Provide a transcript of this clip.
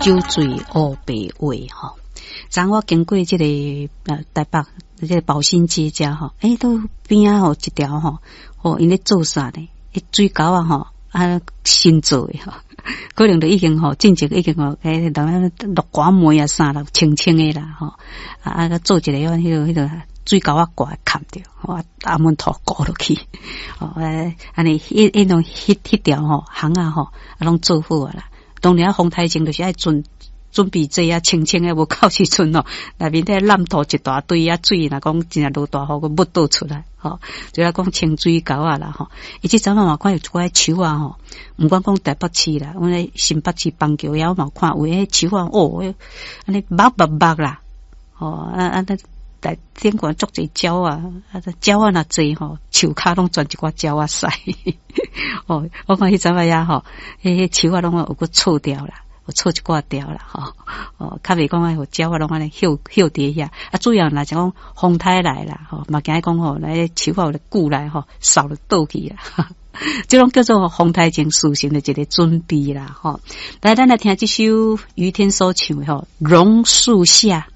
酒醉乌白话吼。昨我经过这个台北这个保新街家吼，都边啊吼一条吼，因咧做啥呢？水沟啊吼新做的吼，可能都已经吼，进前已经吼，落寡梅啊啥啦，清清的啦吼，做一个迄个水沟啊挂砍掉，阿门头过落去，安尼迄种迄条吼行啊吼，拢做好啊啦。当然风台前就是爱准备这啊清清的，无够时阵咯，内面在烂土一大堆啊水，若讲真系落大雨，佮没倒出来，就要讲清水沟啊啦吼。以及咱们嘛看有一寡树啊吼，唔管讲台北市啦，阮咧新北市邦桥也有嘛看，有迄树啊安尼白啦，在顶管做只鸟啊，鸟啊若济吼，树骹拢钻一寡鸟啊屎，我看迄阵仔呀吼，迄树啊拢有个错掉啦。有错一挂掉啦吼，较袂讲爱互鸟啊拢安尼休伫遐，主要若是讲风台来啦吼，嘛惊讲吼，来树啊有久来吼，扫了倒去啦，这种叫做风台前事先的一个准备啦吼。来，咱来听这首于天所唱的吼，榕树下。